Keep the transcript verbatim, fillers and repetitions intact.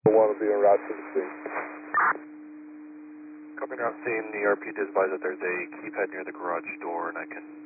one will be en route to the scene. Coming out, seeing the R P did advise that there's a keypad near the garage door, and I can